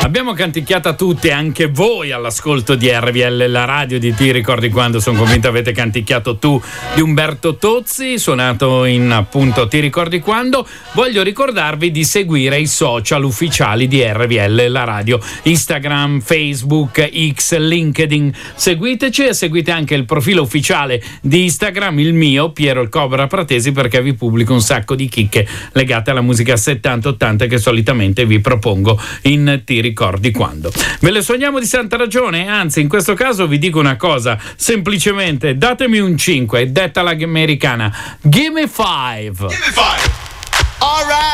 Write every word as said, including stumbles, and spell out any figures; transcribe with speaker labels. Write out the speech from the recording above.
Speaker 1: L'abbiamo canticchiata tutti, anche voi all'ascolto di R V L, la radio di Ti ricordi quando. Sono convinto avete canticchiato Tu di Umberto Tozzi, suonato in appunto Ti ricordi quando. Voglio ricordarvi di seguire i social ufficiali di R V L, la radio, Instagram, Facebook, X, LinkedIn. Seguiteci e seguite anche il profilo ufficiale di Instagram, il mio, Piero il Cobra Pratesi, perché vi pubblico un sacco di chicche legate alla musica settanta ottanta che solitamente vi propongo in Ti ricordi quando. Ve le sogniamo di santa ragione, anzi in questo caso vi dico una cosa, semplicemente datemi un cinque, detta l'americana, give me five.
Speaker 2: Give me five. All right.